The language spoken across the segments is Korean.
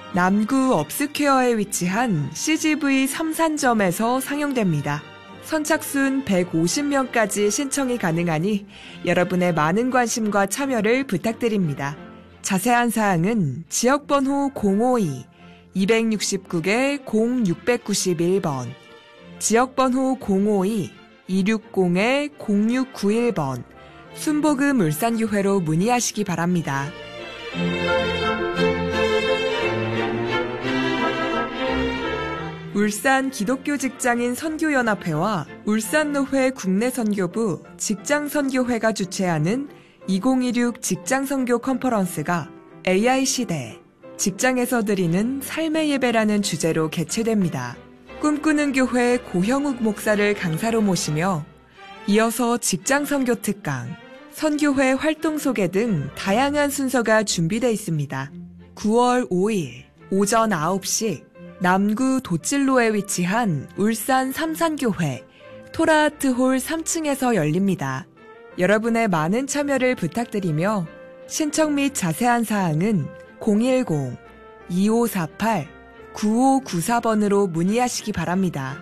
남구 업스퀘어에 위치한 CGV 삼산점에서 상영됩니다. 선착순 150명까지 신청이 가능하니 여러분의 많은 관심과 참여를 부탁드립니다. 자세한 사항은 지역번호 052-269-0691번, 지역번호 052-260-0691번, 순복음 울산교회로 문의하시기 바랍니다. 울산 기독교 직장인 선교연합회와 울산노회 국내선교부 직장선교회가 주최하는 2016 직장선교 컨퍼런스가 AI시대, 직장에서 드리는 삶의 예배라는 주제로 개최됩니다. 꿈꾸는 교회 고형욱 목사를 강사로 모시며 이어서 직장선교 특강, 선교회 활동 소개 등 다양한 순서가 준비되어 있습니다. 9월 5일 오전 9시 남구 도찔로에 위치한 울산 삼산교회 토라아트홀 3층에서 열립니다. 여러분의 많은 참여를 부탁드리며 신청 및 자세한 사항은 010-2548-9594번으로 문의하시기 바랍니다.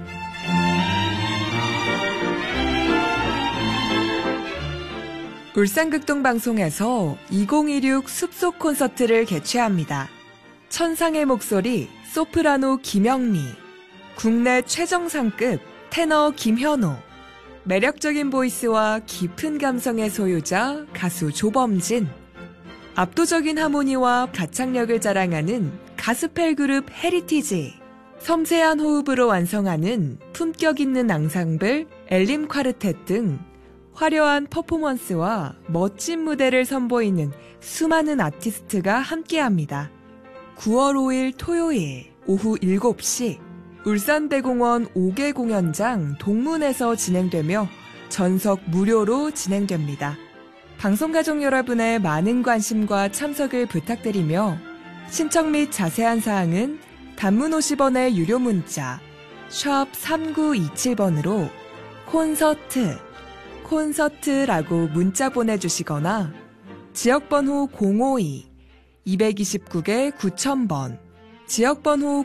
울산극동방송에서 2016 숲속 콘서트를 개최합니다. 천상의 목소리 소프라노 김영미, 국내 최정상급 테너 김현호, 매력적인 보이스와 깊은 감성의 소유자 가수 조범진, 압도적인 하모니와 가창력을 자랑하는 가스펠 그룹 헤리티지, 섬세한 호흡으로 완성하는 품격 있는 앙상블 엘림 콰르텟 등 화려한 퍼포먼스와 멋진 무대를 선보이는 수많은 아티스트가 함께합니다. 9월 5일 토요일 오후 7시 울산대공원 5개 공연장 동문에서 진행되며 전석 무료로 진행됩니다. 방송가족 여러분의 많은 관심과 참석을 부탁드리며 신청 및 자세한 사항은 단문 50원의 유료 문자 샵 3927번으로 콘서트라고 문자 보내주시거나 지역번호 052-229-9000번, 지역번호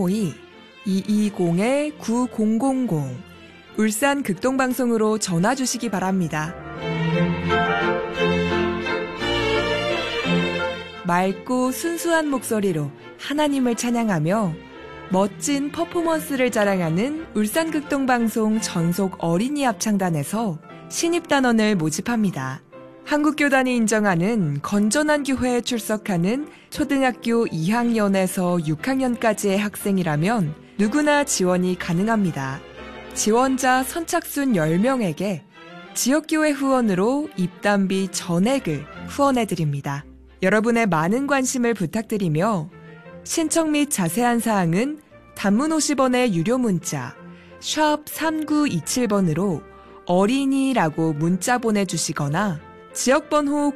052-220-9000 울산 극동방송으로 전화 주시기 바랍니다. 맑고 순수한 목소리로 하나님을 찬양하며 멋진 퍼포먼스를 자랑하는 울산 극동방송 전속 어린이 합창단에서 신입단원을 모집합니다. 한국교단이 인정하는 건전한 교회에 출석하는 초등학교 2학년에서 6학년까지의 학생이라면 누구나 지원이 가능합니다. 지원자 선착순 10명에게 지역교회 후원으로 입단비 전액을 후원해드립니다. 여러분의 많은 관심을 부탁드리며 신청 및 자세한 사항은 단문 50원의 유료 문자 샵 3927번으로 어린이라고 문자 보내주시거나 지역번호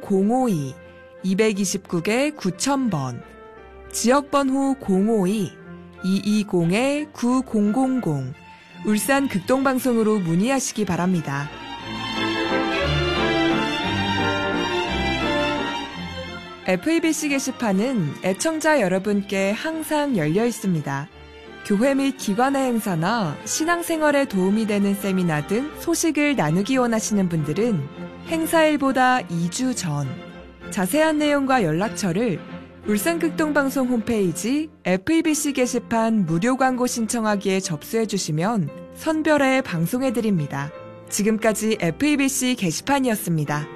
052-229-9000번, 지역번호 052-220-9000 울산 극동방송으로 문의하시기 바랍니다. FABC 게시판은 애청자 여러분께 항상 열려 있습니다. 교회 및 기관의 행사나 신앙생활에 도움이 되는 세미나 등 소식을 나누기 원하시는 분들은 행사일보다 2주 전 자세한 내용과 연락처를 울산극동방송 홈페이지 FABC 게시판 무료 광고 신청하기에 접수해 주시면 선별해 방송해드립니다. 지금까지 FABC 게시판이었습니다.